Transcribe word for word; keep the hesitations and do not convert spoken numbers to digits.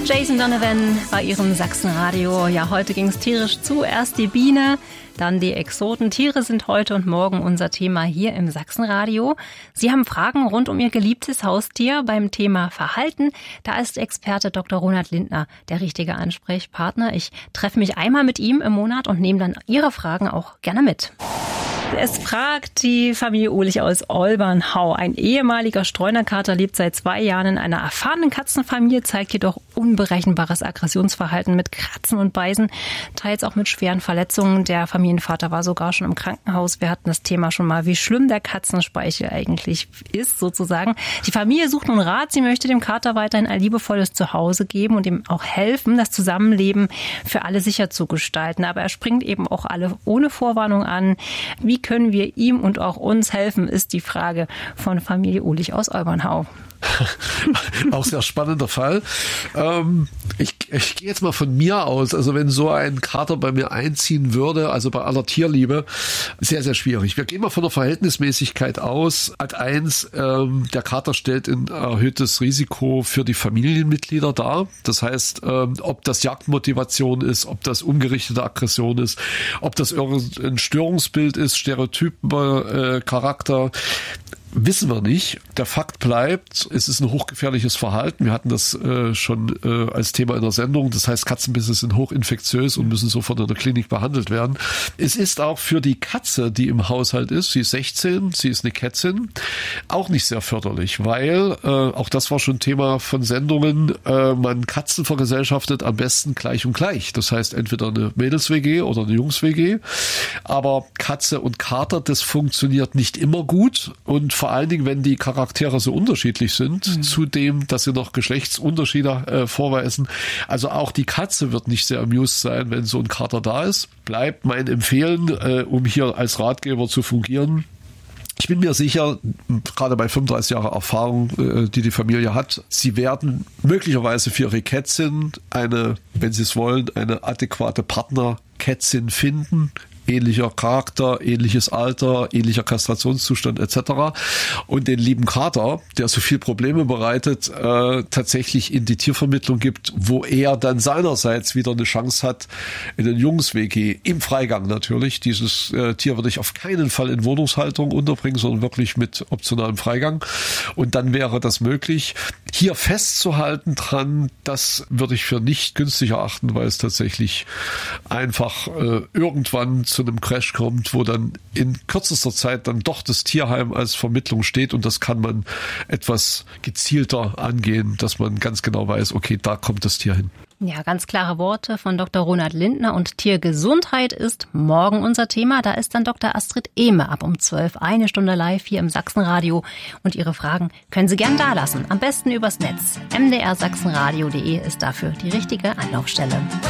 Jason Donovan bei Ihrem Sachsenradio. Ja, heute ging es tierisch zu. Erst die Biene, dann die Exoten. Tiere sind heute und morgen unser Thema hier im Sachsenradio. Sie haben Fragen rund um Ihr geliebtes Haustier beim Thema Verhalten. Da ist Experte Doktor Ronald Lindner der richtige Ansprechpartner. Ich treffe mich einmal mit ihm im Monat und nehme dann Ihre Fragen auch gerne mit. Es fragt die Familie Uhlich aus Olbernhau. Ein ehemaliger Streunerkater lebt seit zwei Jahren in einer erfahrenen Katzenfamilie, zeigt jedoch unberechenbares Aggressionsverhalten mit Kratzen und Beißen, teils auch mit schweren Verletzungen. Der Familienvater war sogar schon im Krankenhaus. Wir hatten das Thema schon mal, wie schlimm der Katzenspeichel eigentlich ist, sozusagen. Die Familie sucht nun Rat. Sie möchte dem Kater weiterhin ein liebevolles Zuhause geben und ihm auch helfen, das Zusammenleben für alle sicher zu gestalten. Aber er springt eben auch alle ohne Vorwarnung an. Wie können wir ihm und auch uns helfen, ist die Frage von Familie Uhlich aus Olbernhau. Auch sehr spannender Fall. Ähm, ich, ich gehe jetzt mal von mir aus. Also wenn so ein Kater bei mir einziehen würde, also bei aller Tierliebe, sehr, sehr schwierig. Wir gehen mal von der Verhältnismäßigkeit aus. Ad eins, ähm, der Kater stellt ein erhöhtes Risiko für die Familienmitglieder dar. Das heißt, ähm, ob das Jagdmotivation ist, ob das ungerichtete Aggression ist, ob das irgendein Störungsbild ist, Stereotypen, äh, Charakter, wissen wir nicht. Der Fakt bleibt, es ist ein hochgefährliches Verhalten. Wir hatten das äh, schon äh, als Thema in der Sendung. Das heißt, Katzenbisse sind hochinfektiös und müssen sofort in der Klinik behandelt werden. Es ist auch für die Katze, die im Haushalt ist, sie ist sechzehn, sie ist eine Kätzin, auch nicht sehr förderlich, weil, äh, auch das war schon Thema von Sendungen, äh, man Katzen vergesellschaftet am besten gleich und gleich. Das heißt, entweder eine Mädels-W G oder eine Jungs-W G. Aber Katze und Kater, das funktioniert nicht immer gut und vor allen Dingen, wenn die Charaktere so unterschiedlich sind, mhm. zudem, dass sie noch Geschlechtsunterschiede äh, vorweisen. Also auch die Katze wird nicht sehr amused sein, wenn so ein Kater da ist. Bleibt mein Empfehlen, äh, um hier als Ratgeber zu fungieren. Ich bin mir sicher, gerade bei fünfunddreißig Jahren Erfahrung, äh, die die Familie hat, sie werden möglicherweise für ihre Kätzin eine, wenn sie es wollen, eine adäquate Partnerkätzin finden. Ähnlicher Charakter, ähnliches Alter, ähnlicher Kastrationszustand et cetera. Und den lieben Kater, der so viel Probleme bereitet, äh, tatsächlich in die Tiervermittlung gibt, wo er dann seinerseits wieder eine Chance hat, in den Jungs-W G, im Freigang natürlich. Dieses äh, Tier würde ich auf keinen Fall in Wohnungshaltung unterbringen, sondern wirklich mit optionalem Freigang. Und dann wäre das möglich. Hier festzuhalten dran, das würde ich für nicht günstig erachten, weil es tatsächlich einfach äh, irgendwann zu einem Crash kommt, wo dann in kürzester Zeit dann doch das Tierheim als Vermittlung steht und das kann man etwas gezielter angehen, dass man ganz genau weiß, okay, da kommt das Tier hin. Ja, ganz klare Worte von Doktor Ronald Lindner und Tiergesundheit ist morgen unser Thema. Da ist dann Doktor Astrid Ehme ab um zwölf, eine Stunde live hier im Sachsenradio. Und Ihre Fragen können Sie gern dalassen. Am besten übers Netz. m d r sachsenradio punkt d e ist dafür die richtige Anlaufstelle.